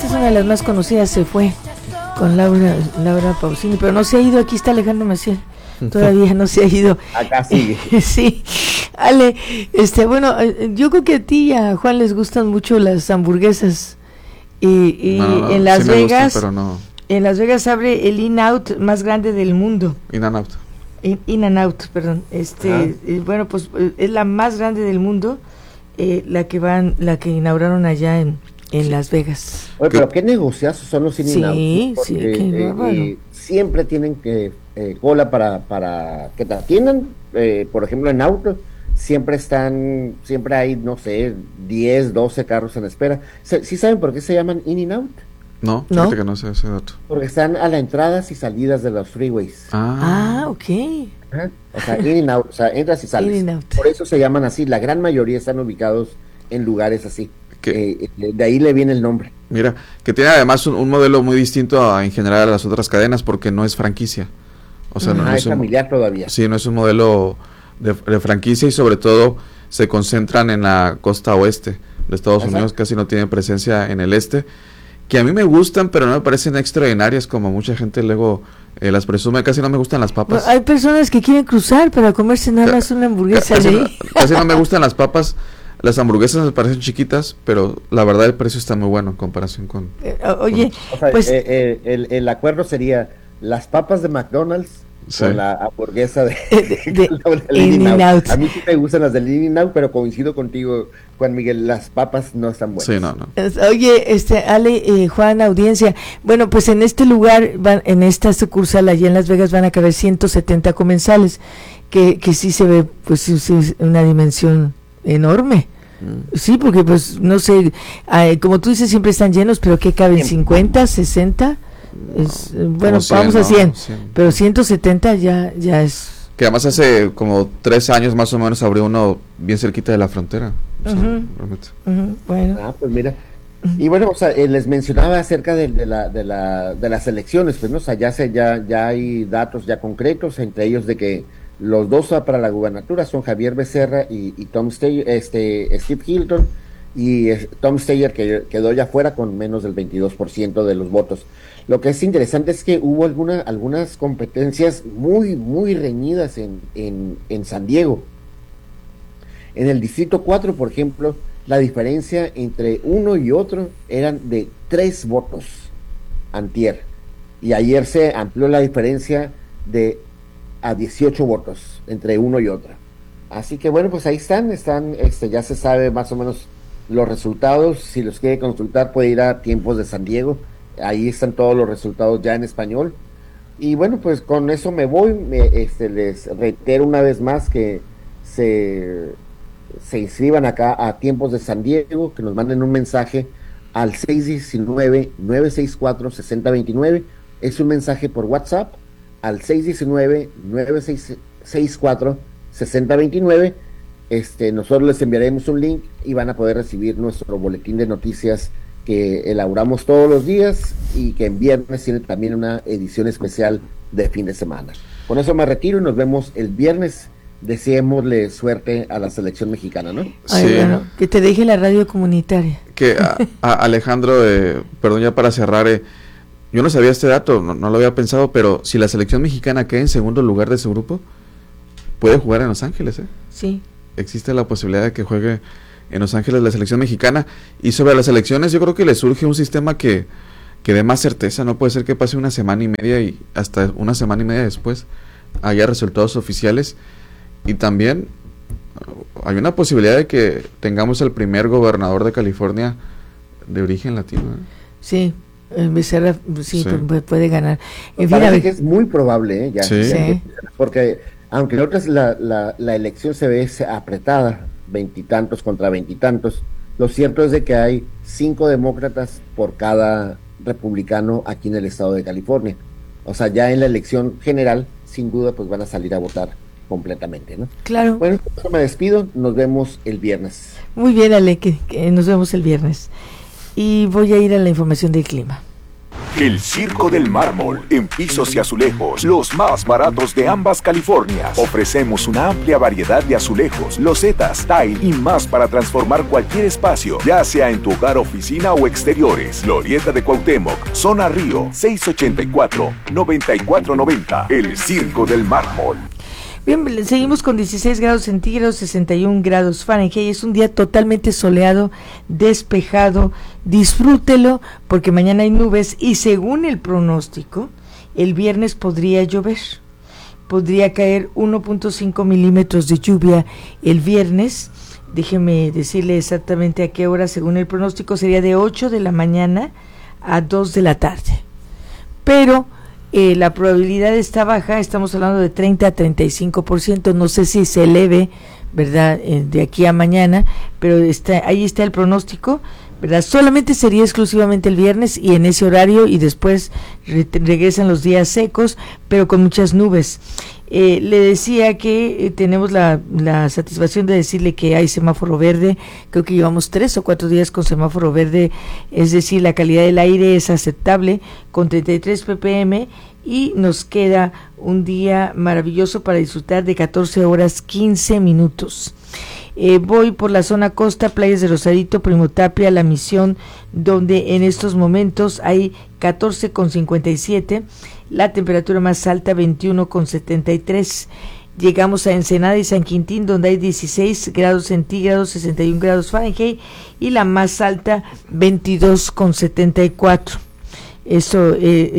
esta es una de las más conocidas, se fue con Laura Pausini, pero no se ha ido. Aquí está Alejandro Maciel, todavía no se ha ido. Acá sigue. Sí, Ale, bueno, yo creo que a ti y a Juan les gustan mucho las hamburguesas y No, en Las sí me Vegas, gustan, pero no. En Las Vegas abre el In-N-Out más grande del mundo. In-N-Out. In-N-Out, perdón. Bueno, pues es la más grande del mundo, la que inauguraron allá en Las Vegas. Oye, pero qué negociazos son los In-N-Out. Sí, qué bárbaro. Siempre tienen que cola para que te atiendan. Por ejemplo, en auto siempre hay, no sé, 10, 12 carros en espera. ¿Sí saben por qué se llaman In-N-Out? No, fíjate que no sé ese dato. Porque están a las entradas y salidas de los freeways. Ok. Ajá. O sea, In-N-Out, o sea, entras y sales. Por eso se llaman así. La gran mayoría están ubicados en lugares así. De ahí le viene el nombre. Mira, que tiene además un modelo muy distinto en general a las otras cadenas, porque no es franquicia. O sea, no es familiar todavía. Sí, no es un modelo de franquicia, y sobre todo se concentran en la costa oeste de Estados Unidos. Casi no tienen presencia en el este, que a mí me gustan, pero no me parecen extraordinarias como mucha gente luego las presume. Casi no me gustan las papas. Bueno, hay personas que quieren cruzar para comerse nada más una hamburguesa de ahí. Casi no me gustan las papas. Las hamburguesas me parecen chiquitas, pero la verdad el precio está muy bueno en comparación con... Oye, o sea, pues... el acuerdo sería las papas de McDonald's con la hamburguesa de In-N-Out. A mí sí me gustan las del In-N-Out, pero coincido contigo, Juan Miguel, las papas no están buenas. Sí, no. Oye, Ale, Juan, audiencia, bueno, pues en este lugar, en esta sucursal allá en Las Vegas van a caber 170 comensales, que sí se ve, pues sí, una dimensión enorme. Sí, porque pues no sé, como tú dices, siempre están llenos, pero ¿qué caben? ¿50, 60? Bueno, 100, vamos a 100, pero 170 ya es... Que además hace como 3 años más o menos abrió uno bien cerquita de la frontera. Bueno. Pues mira, y bueno, o sea, les mencionaba acerca de las elecciones, pues no, o sea, ya hay datos ya concretos, entre ellos de que los dos para la gubernatura son Javier Becerra y Tom Steyer, Steve Hilton, y Tom Steyer, que quedó ya fuera con menos del 22% de los votos. Lo que es interesante es que hubo algunas competencias muy, muy reñidas en San Diego. En el Distrito 4, por ejemplo, la diferencia entre uno y otro eran de 3 votos antier, y ayer se amplió la diferencia a 18 votos entre uno y otro. Así que bueno, pues ahí están, ya se sabe más o menos los resultados. Si los quiere consultar puede ir a Tiempos de San Diego, ahí están todos los resultados ya en español. Y bueno, pues con eso me voy. Les reitero una vez más que se inscriban acá a Tiempos de San Diego, que nos manden un mensaje al 619-964-6029, es un mensaje por WhatsApp al 619-964-6029. Nosotros les enviaremos un link y van a poder recibir nuestro boletín de noticias que elaboramos todos los días, y que en viernes tiene también una edición especial de fin de semana. Con eso me retiro y nos vemos el viernes. Deseémosle suerte a la selección mexicana, ¿no? Ay, sí. Bueno, que te deje la radio comunitaria. Que Alejandro, perdón, ya para cerrar, yo no sabía este dato, no lo había pensado, pero si la selección mexicana queda en segundo lugar de su grupo, puede jugar en Los Ángeles, Sí. Existe la posibilidad de que juegue en Los Ángeles la selección mexicana. Y sobre las elecciones, yo creo que le surge un sistema que dé más certeza. No puede ser que pase una semana y media y hasta una semana y media después haya resultados oficiales. Y también hay una posibilidad de que tengamos el primer gobernador de California de origen latino. Sí, Becerra sí. Puede ganar. En fin, que es muy probable, ya, sí. Porque aunque en otras la elección se ve apretada, 20 y tantos contra 20 y tantos, lo cierto es de que hay 5 demócratas por cada republicano aquí en el estado de California. O sea, ya en la elección general, sin duda, pues van a salir a votar completamente, ¿no? Claro. Bueno, me despido, nos vemos el viernes. Muy bien, Ale, que nos vemos el viernes. Y voy a ir a la información del clima. El Circo del Mármol, en pisos y azulejos, los más baratos de ambas Californias. Ofrecemos una amplia variedad de azulejos, losetas, tile y más para transformar cualquier espacio, ya sea en tu hogar, oficina o exteriores. Glorieta de Cuauhtémoc, Zona Río, 684-9490. El Circo del Mármol. Bien, seguimos con 16 grados centígrados, 61 grados Fahrenheit. Es un día totalmente soleado, despejado. Disfrútelo porque mañana hay nubes y según el pronóstico, el viernes podría llover. Podría caer 1.5 milímetros de lluvia el viernes. Déjeme decirle exactamente a qué hora, según el pronóstico, sería de 8 de la mañana a 2 de la tarde. Pero la probabilidad está baja, estamos hablando de 30 a 35%, no sé si se eleve, ¿verdad?, de aquí a mañana, pero ahí está el pronóstico, ¿verdad? Solamente sería exclusivamente el viernes y en ese horario y después regresan los días secos, pero con muchas nubes. Le decía que tenemos la satisfacción de decirle que hay semáforo verde. Creo que llevamos 3 o 4 días con semáforo verde, es decir, la calidad del aire es aceptable con 33 ppm y nos queda un día maravilloso para disfrutar de 14 horas 15 minutos. Voy por la zona costa, playas de Rosarito, Primo Tapia, La Misión, donde en estos momentos hay 14,57, la temperatura más alta 21,73. Llegamos a Ensenada y San Quintín, donde hay 16 grados centígrados, 61 grados Fahrenheit, y la más alta 22,74. Eso,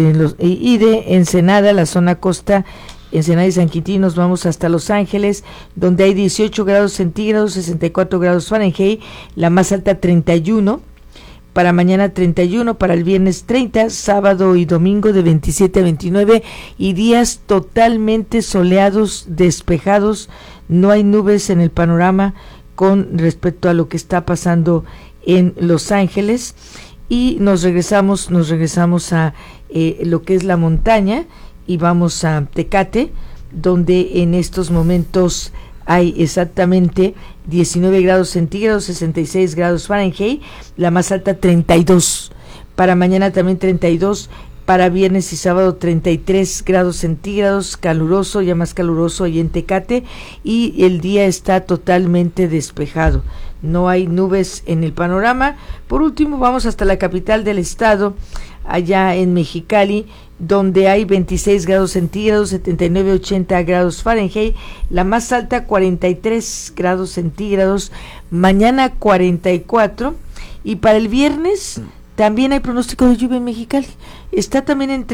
y de Ensenada, la zona costa, Ensenada y San Quintín, nos vamos hasta Los Ángeles, donde hay 18 grados centígrados, 64 grados Fahrenheit, la más alta 31, para mañana 31, para el viernes 30, sábado y domingo de 27 a 29, y días totalmente soleados, despejados, no hay nubes en el panorama con respecto a lo que está pasando en Los Ángeles, y nos regresamos a lo que es la montaña, y vamos a Tecate, donde en estos momentos hay exactamente 19 grados centígrados, 66 grados Fahrenheit, la más alta 32, para mañana también 32, para viernes y sábado 33 grados centígrados, caluroso, ya más caluroso ahí en Tecate, y el día está totalmente despejado, no hay nubes en el panorama. Por último, vamos hasta la capital del estado, allá en Mexicali, donde hay 26 grados centígrados, 79-80 grados Fahrenheit, la más alta 43 grados centígrados, mañana 44, y para el viernes también hay pronóstico de lluvia en Mexicali, está también en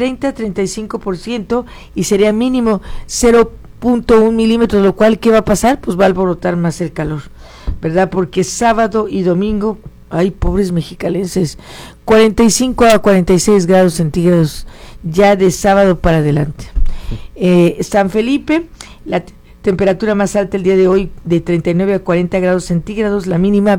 30-35% y sería mínimo 0.1 milímetros, lo cual, ¿qué va a pasar? Pues va a alborotar más el calor, ¿verdad? Porque sábado y domingo, ay, pobres mexicalenses, 45 a 46 grados centígrados ya de sábado para adelante. San Felipe, la temperatura más alta el día de hoy de 39 a 40 grados centígrados, la mínima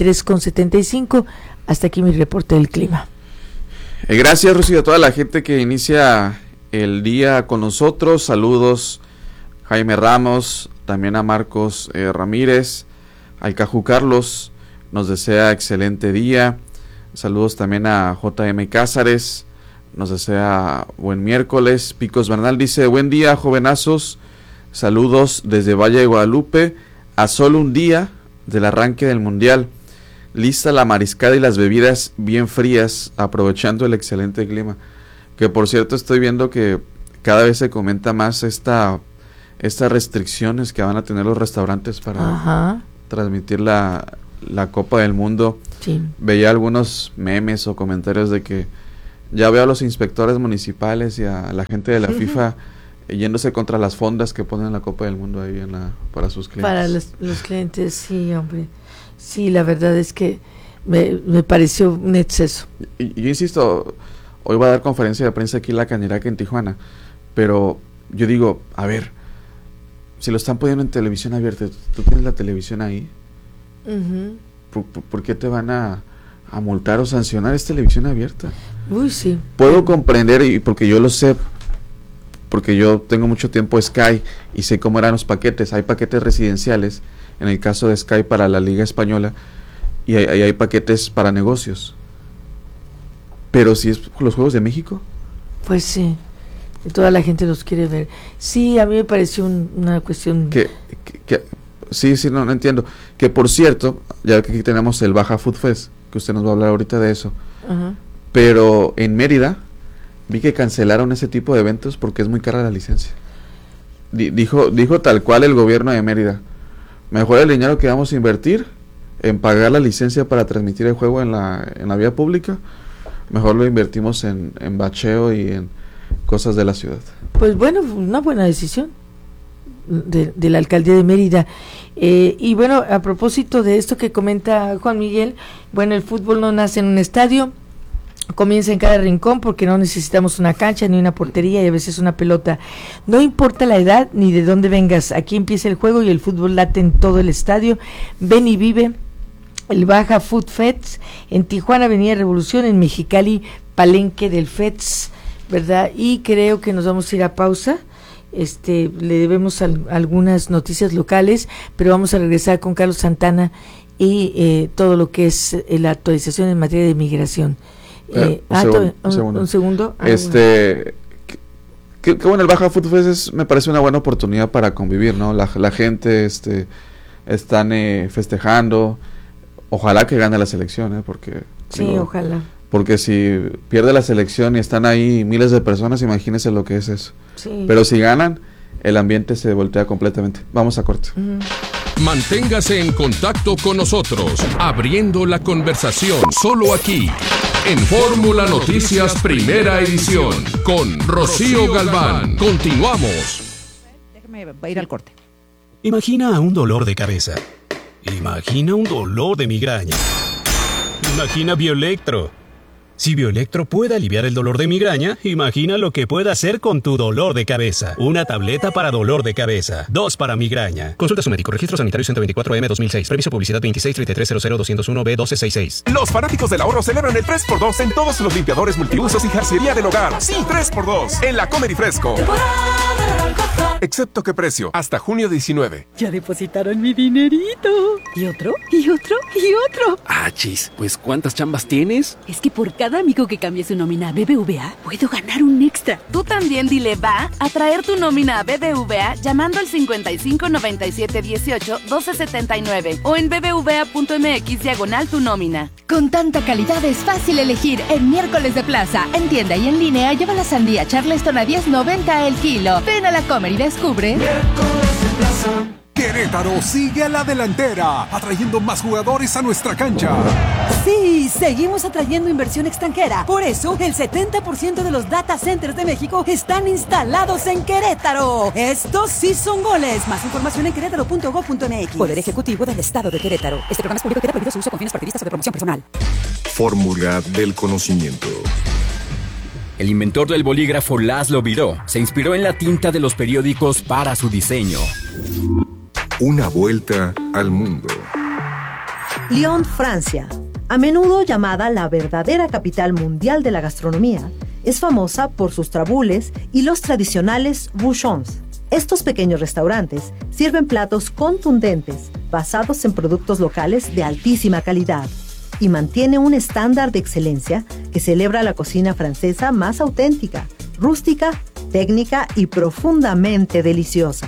23,75. Hasta aquí mi reporte del clima. Gracias, Rocío, a toda la gente que inicia el día con nosotros. Saludos Jaime Ramos, también a Marcos Ramírez, al Caju Carlos, nos desea excelente día. Saludos también a JM Cázares, nos desea buen miércoles. Picos Bernal dice, buen día, jovenazos, saludos desde Valle de Guadalupe, a solo un día del arranque del Mundial, lista la mariscada y las bebidas bien frías, aprovechando el excelente clima. Que por cierto estoy viendo que cada vez se comenta más estas restricciones que van a tener los restaurantes para transmitir la Copa del Mundo. Sí. Veía algunos memes o comentarios de que ya veo a los inspectores municipales y a la gente de la FIFA yéndose contra las fondas que ponen la Copa del Mundo ahí para sus clientes. Para los clientes, sí, hombre. Sí, la verdad es que me pareció un exceso. Y yo insisto, hoy va a dar conferencia de prensa aquí en La Cañeraca en Tijuana, pero yo digo, a ver, si lo están poniendo en televisión abierta, tú tienes la televisión ahí, ¿por qué te van a multar o sancionar? Es televisión abierta. Uy, sí. Puedo comprender, y porque yo lo sé, porque yo tengo mucho tiempo Sky y sé cómo eran los paquetes. Hay paquetes residenciales, en el caso de Sky para la Liga Española, y hay paquetes para negocios. Pero si es los Juegos de México. Pues sí, toda la gente los quiere ver. Sí, a mí me pareció una cuestión... Sí, no entiendo. Que por cierto, ya que aquí tenemos el Baja Food Fest, que usted nos va a hablar ahorita de eso. Ajá. Pero en Mérida vi que cancelaron ese tipo de eventos porque es muy cara la licencia. Dijo tal cual el gobierno de Mérida: mejor el dinero que vamos a invertir en pagar la licencia para transmitir el juego en la vía pública, mejor lo invertimos en bacheo y en cosas de la ciudad. Pues bueno, una buena decisión de la alcaldía de Mérida. Y bueno, a propósito de esto que comenta Juan Miguel, bueno, el fútbol no nace en un estadio, comienza en cada rincón, porque no necesitamos una cancha ni una portería y a veces una pelota. No importa la edad ni de dónde vengas, aquí empieza el juego y el fútbol late en todo el estadio. Ven y vive el Baja Food Fest en Tijuana, Avenida Revolución, en Mexicali, Palenque del Fest, ¿verdad? Y creo que nos vamos a ir a pausa. Le debemos algunas noticias locales, pero vamos a regresar con Carlos Santana y todo lo que es la actualización en materia de migración. Un segundo. Que bueno, el Baja Food Fest me parece una buena oportunidad para convivir, ¿no? La gente están festejando. Ojalá que gane la selección, porque... Sí, ojalá. Porque si pierde la selección y están ahí miles de personas, imagínense lo que es eso. Sí. Pero si ganan, el ambiente se voltea completamente. Vamos a corte. Manténgase en contacto con nosotros, abriendo la conversación solo aquí, en Fórmula Noticias Primera Edición, con Rocío Galván. Continuamos. Déjame ir al corte. Imagina un dolor de cabeza. Imagina un dolor de migraña. Imagina Bioelectro. Si Bioelectro puede aliviar el dolor de migraña, imagina lo que puede hacer con tu dolor de cabeza. Una tableta para dolor de cabeza, 2 para migraña. Consulta a su médico. Registro sanitario 124M 2006. Previso publicidad 2633000201B1266. Los fanáticos del ahorro celebran el 3x2 en todos los limpiadores multiusos y jarcería del hogar. Sí, 3x2 en la Comer y Fresco. Excepto qué precio, hasta junio 19. Ya depositaron mi dinerito. ¿Y otro? ¿Y otro? ¿Y otro? Chis, pues ¿cuántas chambas tienes? Es que por cada amigo que cambie su nómina a BBVA, puedo ganar un extra. Tú también dile va a traer tu nómina a BBVA llamando al 55 97 18 12 79 o en bbva.mx/tu nómina. Con tanta calidad es fácil elegir en Miércoles de Plaza. En tienda y en línea lleva la sandía Charleston a $10.90 el kilo. Ven a la Comer y descubre. Miércoles de Plaza. Querétaro sigue a la delantera, atrayendo más jugadores a nuestra cancha. Sí, seguimos atrayendo inversión extranjera. Por eso, el 70% de los data centers de México están instalados en Querétaro. Estos sí son goles. Más información en querétaro.gov.mx. Poder Ejecutivo del Estado de Querétaro. Este programa es público y queda prohibido su uso con fines partidistas o de promoción personal. Fórmula del conocimiento. El inventor del bolígrafo Laszlo Biró se inspiró en la tinta de los periódicos para su diseño. Una vuelta al mundo. Lyon, Francia, a menudo llamada la verdadera capital mundial de la gastronomía, es famosa por sus trabules y los tradicionales bouchons. Estos pequeños restaurantes sirven platos contundentes basados en productos locales de altísima calidad y mantiene un estándar de excelencia que celebra la cocina francesa más auténtica, rústica, técnica y profundamente deliciosa.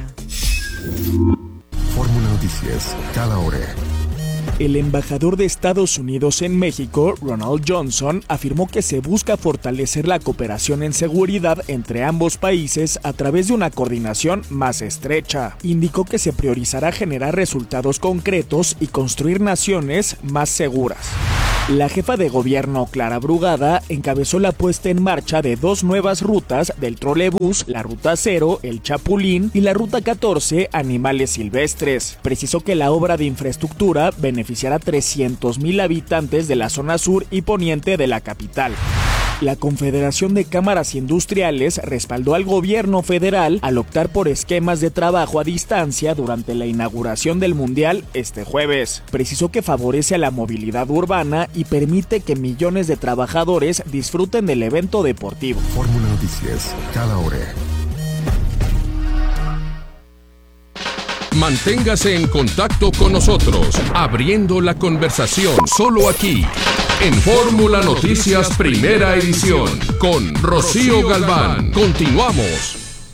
Fórmula Noticias, cada hora. El embajador de Estados Unidos en México, Ronald Johnson, afirmó que se busca fortalecer la cooperación en seguridad entre ambos países a través de una coordinación más estrecha. Indicó que se priorizará generar resultados concretos y construir naciones más seguras. La jefa de gobierno, Clara Brugada, encabezó la puesta en marcha de 2 nuevas rutas del trolebús, la Ruta 0, el Chapulín, y la Ruta 14, Animales Silvestres. Precisó que la obra de infraestructura beneficiará a 300,000 habitantes de la zona sur y poniente de la capital. La Confederación de Cámaras Industriales respaldó al gobierno federal al optar por esquemas de trabajo a distancia durante la inauguración del Mundial este jueves. Precisó que favorece a la movilidad urbana y permite que millones de trabajadores disfruten del evento deportivo. Fórmula Noticias, cada hora. Manténgase en contacto con nosotros, abriendo la conversación solo aquí, en Fórmula Noticias Primera Edición con Rocío Galván. Continuamos.